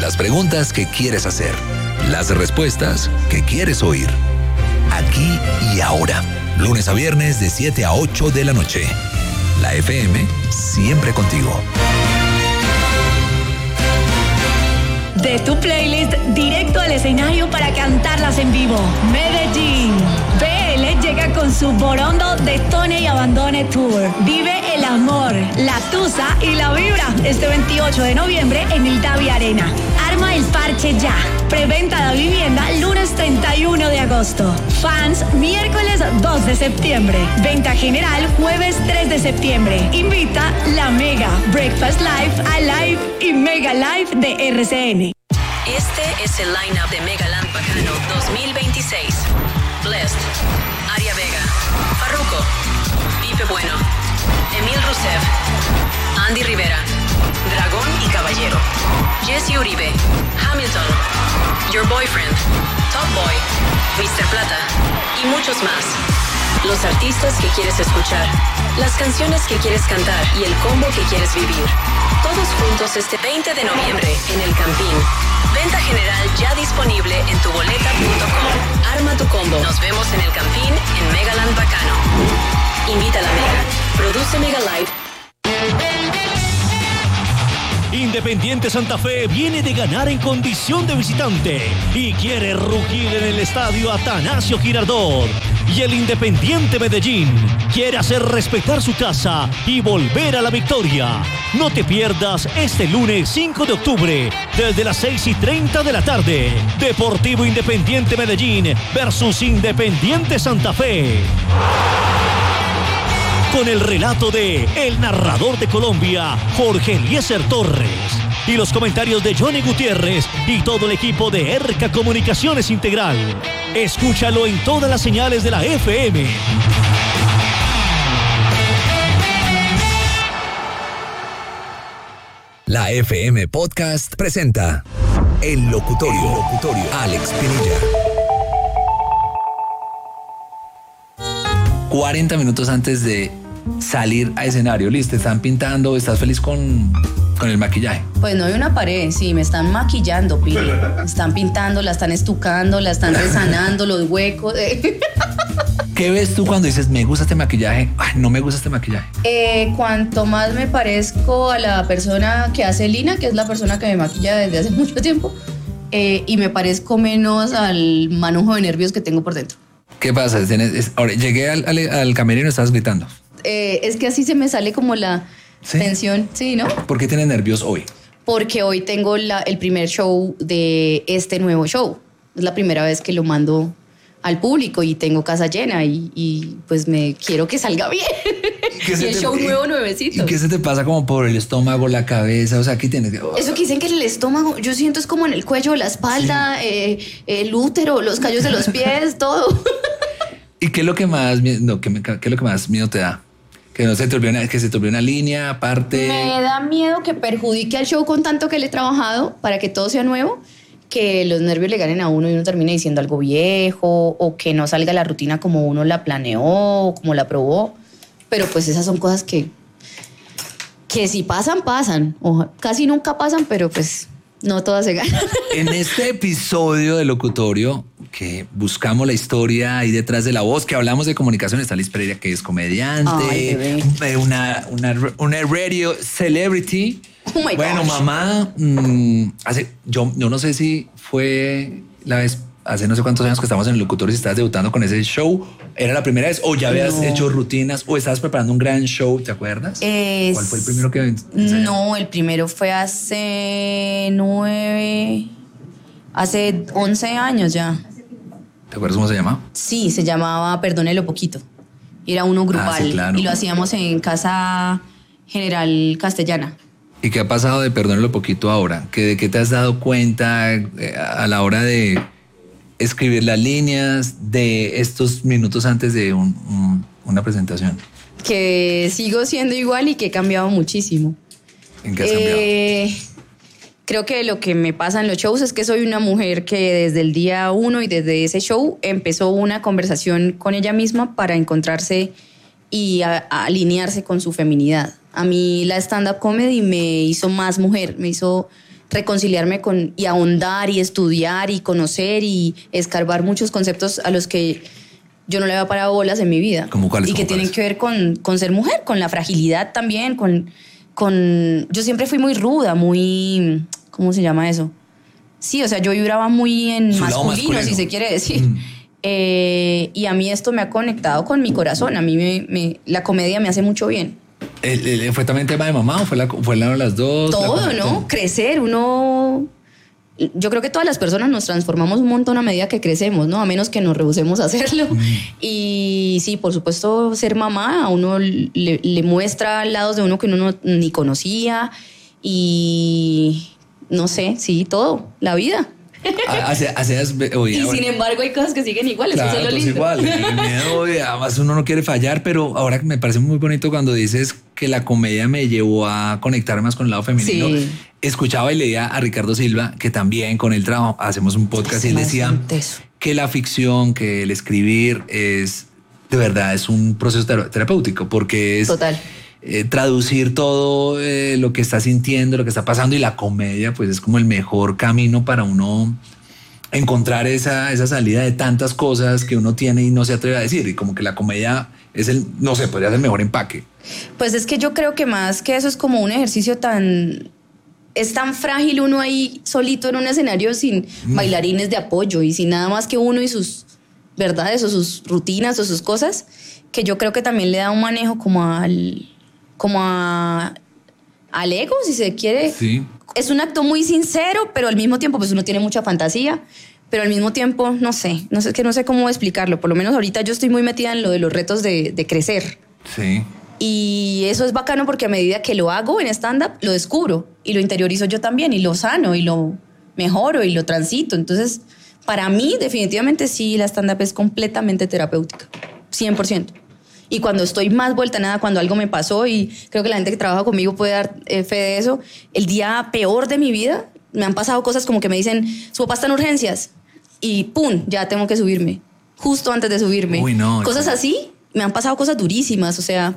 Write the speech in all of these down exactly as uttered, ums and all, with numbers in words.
Las preguntas que quieres hacer. Las respuestas que quieres oír. Aquí y ahora. Lunes a viernes de siete a ocho de la noche. La F M siempre contigo. De tu playlist directo al escenario para cantarlas en vivo. Medellín. B L llega con su Borondo Detone y Abandone Tour. Vive el amor, la tusa y la vibra este veintiocho de noviembre en el Davi Arena. Arma el parche ya. Preventa de vivienda lunes treinta y uno de agosto. Fans miércoles dos de septiembre. Venta general jueves tres de septiembre. Invita La Mega, Breakfast Live, Alive y Mega Live de R C N. Este es el line-up de Megaland Bacano dos mil veintiséis. Blessed, Aria Vega, Farruko, Pipe Bueno, Emil Rusev, Andy Rivera, Dragón y Caballero, Jesse Uribe, Hamilton, Your Boyfriend, Top Boy, mister Plata y muchos más. Los artistas que quieres escuchar, las canciones que quieres cantar y el combo que quieres vivir. Todos juntos este veinte de noviembre en El Campín. Venta general ya disponible en tu boleta punto com. Arma tu combo. Nos vemos en El Campín en Megaland Bacano. Invita a la Mega. Produce Mega Live. Independiente Santa Fe viene de ganar en condición de visitante y quiere rugir en el estadio Atanasio Girardot. Y el Independiente Medellín quiere hacer respetar su casa y volver a la victoria. No te pierdas este lunes cinco de octubre desde las seis y treinta de la tarde. Deportivo Independiente Medellín versus Independiente Santa Fe. Con el relato de el narrador de Colombia, Jorge Eliezer Torres, y los comentarios de Johnny Gutiérrez y todo el equipo de Erca Comunicaciones Integral. Escúchalo en todas las señales de la F M. La F M Podcast presenta El Locutorio. El Locutorio. Alex Pinilla. cuarenta minutos antes de salir a escenario, Liz, ¿te están pintando? ¿Estás feliz con, con el maquillaje? Pues no hay una pared, sí, me están maquillando, Pili. Me están pintando, la están estucando, la están resanando, los huecos. ¿Qué ves tú cuando dices, me gusta este maquillaje? Ay, no me gusta este maquillaje. Eh, cuanto más me parezco a la persona que hace Lina, que es la persona que me maquilla desde hace mucho tiempo, eh, y me parezco menos al manojo de nervios que tengo por dentro. ¿Qué pasa? ¿Tienes, es, ahora, llegué al, al, al camerino y estabas gritando. Eh, es que así se me sale como la ¿Sí? tensión, sí, ¿no? ¿Por qué tienes nervios hoy? Porque hoy tengo la, el primer show de este nuevo show. Es la primera vez que lo mando al público y tengo casa llena y, y pues me quiero que salga bien. Y, y el te, show nuevo, nuevecito. ¿Y qué se te pasa como por el estómago, la cabeza? O sea, aquí tienes... Oh. Eso que dicen que el estómago, yo siento es como en el cuello, la espalda, sí. eh, el útero, los callos de los pies, todo. ¿Y qué es lo que más, no, qué, qué es lo que más miedo te da? Que no se te olvide una, que se te olvide una línea aparte. Me da miedo que perjudique al show con tanto que le he trabajado para que todo sea nuevo, que los nervios le ganen a uno y uno termine diciendo algo viejo o que no salga la rutina como uno la planeó, como la probó. Pero pues esas son cosas que, que si pasan, pasan. O casi nunca pasan, pero pues no todas se ganan. En este episodio de Locutorio, que buscamos la historia ahí detrás de la voz, que hablamos de comunicación, está Liz Pereira, que es comediante, Ay, una, una, una radio celebrity. Oh my bueno, gosh. mamá, mmm, hace, yo, yo no sé si fue la vez, hace no sé cuántos años que estamos en el Locutorio, si estabas debutando con ese show, ¿era la primera vez o ya habías no. hecho rutinas o estabas preparando un gran show, te acuerdas? Es... ¿Cuál fue el primero que ensayaste? No, el primero fue hace nueve, hace once años ya. ¿Te acuerdas cómo se llamaba? Sí, se llamaba Perdónelo Poquito. Era uno grupal ah, sí, claro. Y lo hacíamos en Casa General Castellana. ¿Y qué ha pasado de Perdónelo Poquito ahora? ¿Que ¿De qué te has dado cuenta a la hora de escribir las líneas de estos minutos antes de un, un, una presentación? Que sigo siendo igual y que he cambiado muchísimo. ¿En qué has cambiado? Eh, creo que lo que me pasa en los shows es que soy una mujer que desde el día uno y desde ese show empezó una conversación con ella misma para encontrarse y a, a alinearse con su feminidad. A mí la stand-up comedy me hizo más mujer, me hizo reconciliarme con y ahondar y estudiar y conocer y escarbar muchos conceptos a los que yo no le había parado bolas en mi vida. ¿Cómo cuáles? Y que tienen cuáles? que ver con, con ser mujer, con la fragilidad también, con, con... Yo siempre fui muy ruda, muy... ¿Cómo se llama eso? Sí, o sea, yo vibraba muy en Su lado masculino, masculino. si se quiere decir. Mm. Eh, y a mí esto me ha conectado con mi corazón. A mí me, me, la comedia me hace mucho bien. ¿El, el, ¿Fue también tema de mamá o fue, la, fue la, las dos? Todo, La- ¿no? Crecer, uno... Yo creo que todas las personas nos transformamos un montón a medida que crecemos, ¿no? A menos que nos rehusemos a hacerlo. Mm. Y sí, por supuesto, ser mamá a uno le, le muestra lados de uno que uno no, ni conocía. Y no sé, sí, todo, la vida. Hace, hace, oye, y ahora, sin embargo hay cosas que siguen iguales, claro, eso es lo pues lindo. igual, el miedo, y además uno no quiere fallar, pero ahora me parece muy bonito cuando dices que la comedia me llevó a conectar más con el lado femenino. Sí. Escuchaba y leía a Ricardo Silva, que también con él trabajo, hacemos un podcast, y él decía que la ficción, que el escribir es, de verdad, es un proceso ter- terapéutico, porque es... Total. Eh, traducir todo eh, lo que está sintiendo, lo que está pasando, y la comedia pues es como el mejor camino para uno encontrar esa, esa salida de tantas cosas que uno tiene y no se atreve a decir, y como que la comedia es el, no sé, podría ser el mejor empaque. Pues es que yo creo que más que eso es como un ejercicio tan... Es tan frágil uno ahí solito en un escenario sin mm. bailarines de apoyo y sin nada más que uno y sus verdades o sus rutinas o sus cosas, que yo creo que también le da un manejo como al... como a, al ego, si se quiere. Sí. Es un acto muy sincero, pero al mismo tiempo pues uno tiene mucha fantasía, pero al mismo tiempo, no sé, no sé, que no sé cómo explicarlo. Por lo menos ahorita yo estoy muy metida en lo de los retos de, de crecer. Sí. Y eso es bacano porque a medida que lo hago en stand-up, lo descubro y lo interiorizo yo también y lo sano y lo mejoro y lo transito. Entonces, para mí, definitivamente sí, la stand-up es completamente terapéutica, cien por ciento. Y cuando estoy más vuelta a nada, cuando algo me pasó, y creo que la gente que trabaja conmigo puede dar eh, fe de eso, el día peor de mi vida, me han pasado cosas como que me dicen, su papá está en urgencias, y pum, ya tengo que subirme, justo antes de subirme. Uy, no, cosas no. así, me han pasado cosas durísimas, o sea,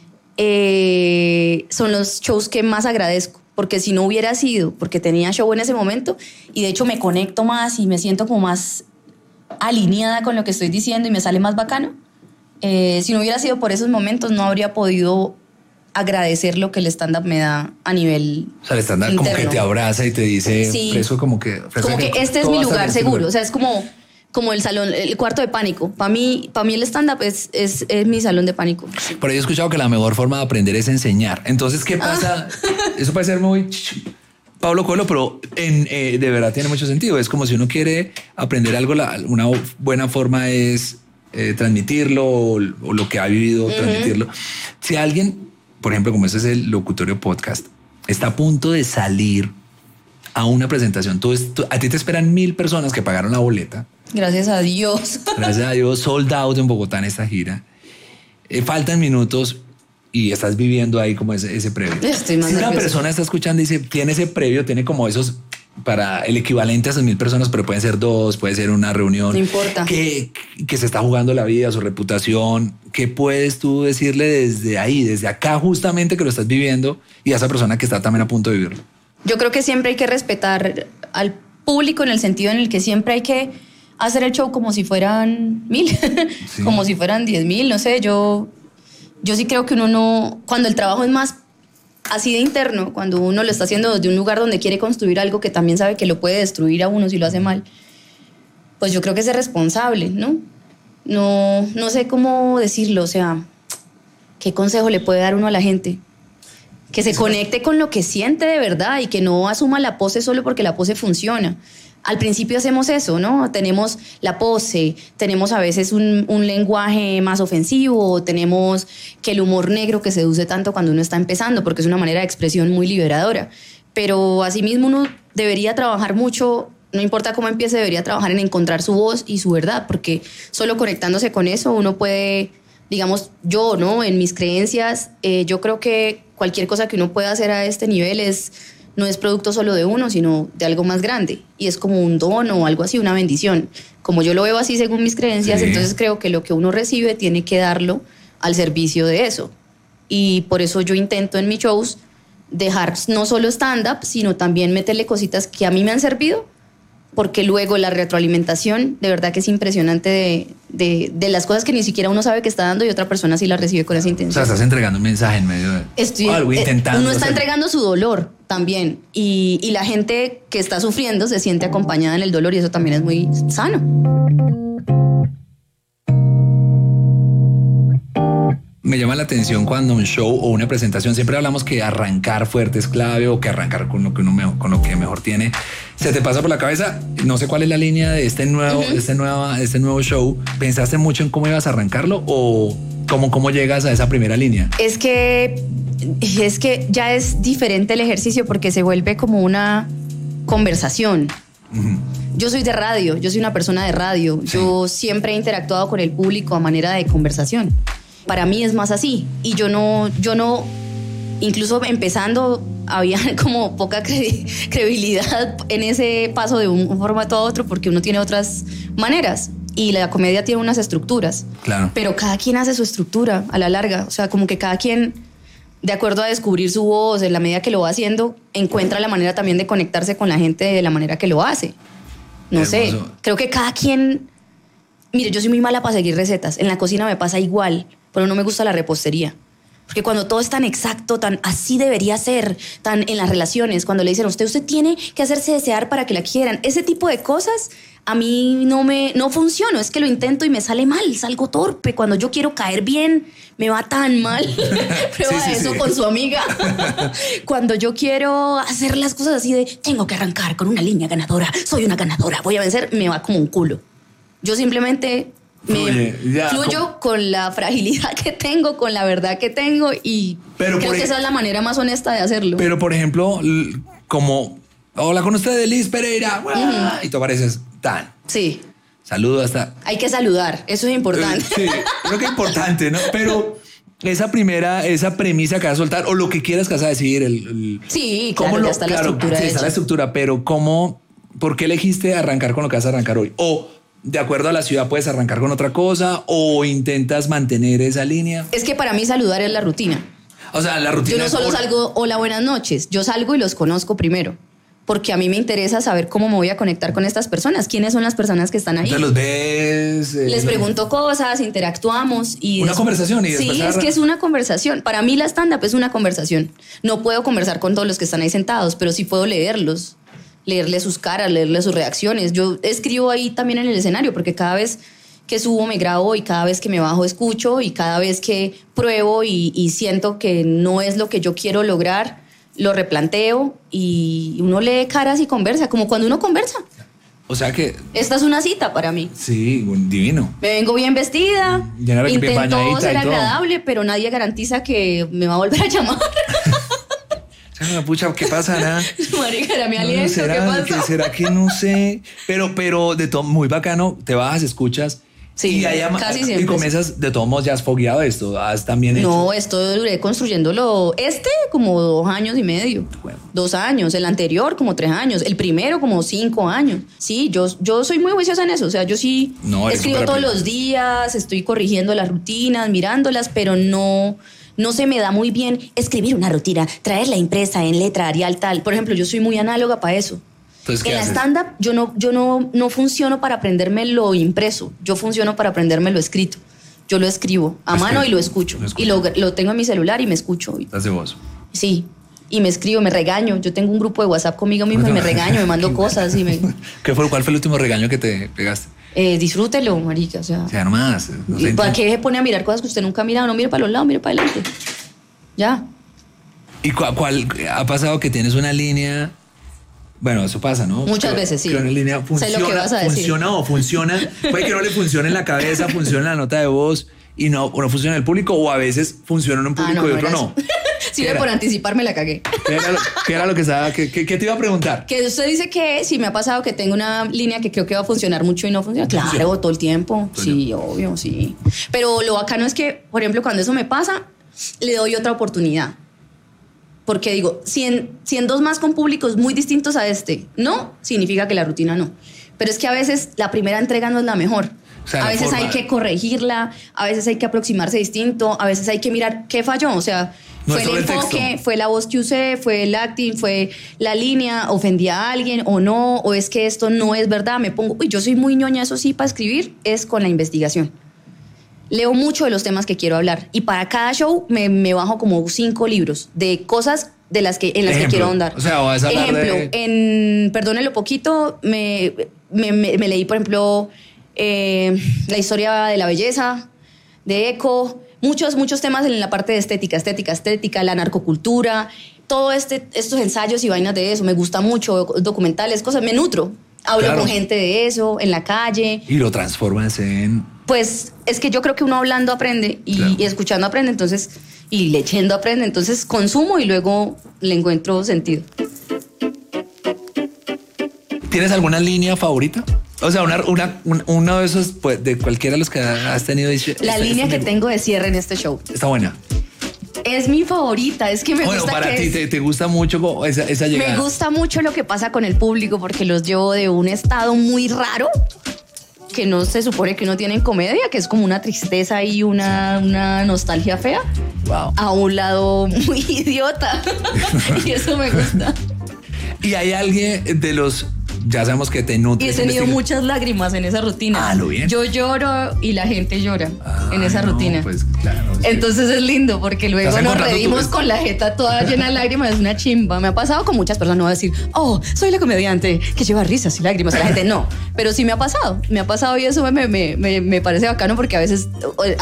eh, son los shows que más agradezco, porque si no hubiera sido, porque tenía show en ese momento, y de hecho me conecto más y me siento como más alineada con lo que estoy diciendo y me sale más bacano. Eh, si no hubiera sido por esos momentos, no habría podido agradecer lo que el stand-up me da a nivel O sea, el stand-up como que te abraza y te dice, sí. fresco, como que... Fresco como que este es mi lugar seguro. O sea, es como, como el salón, el cuarto de pánico. Para mí, para mí el stand-up es, es, es mi salón de pánico. Por ahí he escuchado que la mejor forma de aprender es enseñar. Entonces, ¿qué pasa? Ah. Eso puede ser muy... Pablo Coelho, pero en, eh, de verdad tiene mucho sentido. Es como si uno quiere aprender algo, la, una buena forma es... Eh, transmitirlo o, o lo que ha vivido, uh-huh. transmitirlo. Si alguien, por ejemplo, como este es el Locutorio Podcast, está a punto de salir a una presentación, tú, tú, a ti te esperan mil personas que pagaron la boleta. Gracias a Dios. Gracias a Dios, sold out en Bogotá en esta gira. Eh, faltan minutos y estás viviendo ahí como ese, ese previo. Estoy más si una nerviosa. persona está escuchando y dice, tiene ese previo, tiene como esos... para el equivalente a esas mil personas, pero pueden ser dos, puede ser una reunión. No importa. Que, que se está jugando la vida, su reputación. ¿Qué puedes tú decirle desde ahí, desde acá justamente que lo estás viviendo y a esa persona que está también a punto de vivirlo? Yo creo que siempre hay que respetar al público en el sentido en el que siempre hay que hacer el show como si fueran mil, sí. como si fueran diez mil, no sé, yo, yo sí creo que uno no, cuando el trabajo es más así de interno, cuando uno lo está haciendo desde un lugar donde quiere construir algo que también sabe que lo puede destruir a uno si lo hace mal, pues yo creo que es responsable, ¿no? No, no sé cómo decirlo, o sea, ¿qué consejo le puede dar uno a la gente? Que se conecte con lo que siente de verdad y que no asuma la pose solo porque la pose funciona. Al principio hacemos eso, ¿no? Tenemos la pose, tenemos a veces un, un lenguaje más ofensivo, tenemos que el humor negro que seduce tanto cuando uno está empezando, porque es una manera de expresión muy liberadora. Pero asimismo uno debería trabajar mucho, no importa cómo empiece, debería trabajar en encontrar su voz y su verdad, porque solo conectándose con eso uno puede, digamos, yo, ¿no? En mis creencias, eh, yo creo que cualquier cosa que uno pueda hacer a este nivel es... no es producto solo de uno, sino de algo más grande. Y es como un don o algo así, una bendición. Como yo lo veo así según mis creencias, sí. Entonces creo que lo que uno recibe tiene que darlo al servicio de eso. Y por eso yo intento en mis shows dejar no solo stand-up, sino también meterle cositas que a mí me han servido, porque luego la retroalimentación de verdad que es impresionante de, de, de las cosas que ni siquiera uno sabe que está dando y otra persona sí la recibe con esa intención. O sea, estás entregando un mensaje en medio de Estoy, o algo, intentando. Uno está hacer... entregando su dolor también y, y la gente que está sufriendo se siente acompañada en el dolor y eso también es muy sano. Me llama la atención cuando un show o una presentación, siempre hablamos que arrancar fuerte es clave o que arrancar con lo que uno mejor, con lo que mejor tiene. Se te pasa por la cabeza, no sé cuál es la línea de este nuevo, uh-huh. de este nuevo, de este nuevo show. ¿Pensaste mucho en cómo ibas a arrancarlo o cómo, cómo llegas a esa primera línea? Es que, es que ya es diferente el ejercicio porque se vuelve como una conversación. Uh-huh. Yo soy de radio, yo soy una persona de radio. Sí. Yo siempre he interactuado con el público a manera de conversación. Para mí es más así y yo no, yo no, incluso empezando había como poca cre- credibilidad en ese paso de un, un formato a otro porque uno tiene otras maneras y la comedia tiene unas estructuras, claro. Pero cada quien hace su estructura a la larga, o sea, como que cada quien, de acuerdo a descubrir su voz, en la medida que lo va haciendo, encuentra la manera también de conectarse con la gente de la manera que lo hace. No Hermoso. sé, creo que cada quien, mire, yo soy muy mala para seguir recetas, en la cocina me pasa igual. Pero no me gusta la repostería. Porque cuando todo es tan exacto, tan así debería ser, tan en las relaciones, cuando le dicen a usted, usted tiene que hacerse desear para que la quieran. Ese tipo de cosas a mí no me no funciona. Es que lo intento y me sale mal, salgo torpe. Cuando yo quiero caer bien, me va tan mal. Prueba sí, sí, eso sí. Con su amiga. Cuando yo quiero hacer las cosas así de, tengo que arrancar con una línea ganadora, soy una ganadora, voy a vencer, me va como un culo. Yo simplemente... Me Oye, ya, fluyo ¿cómo? Con la fragilidad que tengo, con la verdad que tengo y pero creo que esa es la manera más honesta de hacerlo. Pero, por ejemplo, como, hola con usted, Liz Pereira, uh-huh. y tú apareces tan. Sí. Saludo hasta... Hay que saludar, eso es importante. Sí, creo que es importante, ¿no? Pero esa primera, esa premisa que vas a soltar o lo que quieras que vas a decir. El, el, sí, claro, lo, ya está claro, la estructura. Sí, hecha. está la estructura, pero ¿cómo, por qué elegiste arrancar con lo que vas a arrancar hoy? O... de acuerdo a la ciudad puedes arrancar con otra cosa o intentas mantener esa línea. Es que para mí saludar es la rutina. O sea, la rutina. Yo no solo por... salgo hola, buenas noches. Yo salgo y los conozco primero. Porque a mí me interesa saber cómo me voy a conectar con estas personas. ¿Quiénes son las personas que están ahí? Te los ves. Eh, Les los... pregunto cosas, interactuamos. Y una des... conversación. Y sí, es que es una conversación. Para mí la stand-up es una conversación. No puedo conversar con todos los que están ahí sentados, pero sí puedo leerlos. Leerle sus caras, leerle sus reacciones. Yo escribo ahí también en el escenario porque cada vez que subo me grabo y cada vez que me bajo escucho y cada vez que pruebo y, y siento que no es lo que yo quiero lograr, lo replanteo y uno lee caras y conversa, como cuando uno conversa. O sea que... esta es una cita para mí. Sí, divino. Me vengo bien vestida, intento ser agradable, pero nadie garantiza que me va a volver a llamar. Pucha, ¿qué pasará? Marica, era mi aliento, ¿será, ¿qué pasó? Que, ¿Será que no sé? Pero, pero de todo, muy bacano, te bajas, escuchas. Sí, y ahí casi siempre. Y comienzas, de todos modos, ya has fogueado esto, has también hecho. No, esto duré construyéndolo, este como dos años y medio. Bueno. Dos años, el anterior como tres años, el primero como cinco años. Sí, yo, yo soy muy juiciosa en eso, o sea, yo sí no, escribo todos los días, estoy corrigiendo las rutinas, mirándolas, pero no... no se me da muy bien escribir una rutina, traerla impresa en letra Arial tal. Por ejemplo, yo soy muy análoga para eso. Entonces, ¿qué en haces? La stand-up yo, no, yo no, no funciono para aprenderme lo impreso, yo funciono para aprenderme lo escrito. Yo lo escribo a mano y lo escucho. Lo escucho. Y lo, lo tengo en mi celular y me escucho. ¿Estás de voz? Sí. Y me escribo, me regaño. Yo tengo un grupo de WhatsApp conmigo mismo y me regaño, me mando cosas. Y me... ¿Qué fue, ¿Cuál fue el último regaño que te pegaste? Eh, disfrútelo, marica. O sea, o sea nomás. No sé, ¿para qué se pone a mirar cosas que usted nunca ha mirado? No mire para los lados, mire para adelante. Ya. ¿Y cuál, cuál ha pasado que tienes una línea? Bueno, eso pasa, ¿no? Muchas que, veces, sí. Que una línea funciona, sé lo que vas a decir. Funciona o funciona. Puede que no le funcione en la cabeza, funciona en la nota de voz y no, o no funciona en el público, o a veces funciona en un público ah, no, y otro no. Sí, por anticipar me la cagué. ¿Qué era lo, qué era lo que estaba? ¿Qué, qué, ¿Qué te iba a preguntar? Que usted dice que si me ha pasado que tengo una línea que creo que va a funcionar mucho y no funciona. Claro, sí. Todo el tiempo. Todo sí, tiempo. Obvio, sí. Pero lo bacano es que, por ejemplo, cuando eso me pasa, le doy otra oportunidad. Porque digo, si en, si en dos más con públicos muy distintos a este, no, significa que la rutina no. Pero es que a veces la primera entrega no es la mejor. O sea, a veces forma... hay que corregirla, a veces hay que aproximarse distinto, a veces hay que mirar qué falló. O sea, No fue es el solo el enfoque, texto. fue la voz que usé, fue el acting, fue la línea, ofendí a alguien o no, o es que esto no es verdad, me pongo, uy, yo soy muy ñoña, eso sí, para escribir, es con la investigación. Leo mucho de los temas que quiero hablar y para cada show me, me bajo como cinco libros de cosas de las que, en las Ejemplo. que quiero ahondar. O sea, vas a hablar Ejemplo, de- en Perdónenlo Poquito me, me, me- me leí, por ejemplo, eh, la historia de la belleza, de Eco, muchos, muchos temas en la parte de estética, estética, estética, la narcocultura, todo este, estos ensayos y vainas de eso, me gusta mucho, documentales, cosas, me nutro. Hablo Claro. con gente de eso, en la calle. Y lo transformas en... Pues es que yo creo que uno hablando aprende y, Claro. y escuchando aprende, entonces, y leyendo aprende, entonces consumo y luego le encuentro sentido. ¿Tienes alguna línea favorita? O sea, una, una, un- uno de esos, pues, de cualquiera de los que has tenido. dice, La esta- línea esta que me- tengo de cierre en este show Está buena. es mi favorita, es que me Bueno, gusta para que ti es- te, te gusta mucho como esa, esa llegada. me gusta mucho lo que pasa con el público porque los llevo de un estado muy raro que no se supone que uno tiene en comedia, que es como una tristeza y una, una nostalgia fea, Wow. a un lado muy idiota. Y eso me gusta. Y hay alguien de los... Ya sabemos que te nutres. Y he tenido investigas. muchas lágrimas en esa rutina. Ah, lo bien. Yo lloro y la gente llora Ah, en esa no, rutina. Pues claro. sí. Entonces es lindo porque luego Estás nos encontrando reímos tu- con la jeta toda llena de lágrimas, es una chimba. Me ha pasado con muchas personas, no voy a decir, oh, soy la comediante que lleva risas y lágrimas a la gente. No, pero sí me ha pasado, me ha pasado y eso me, me, me, me parece bacano porque a veces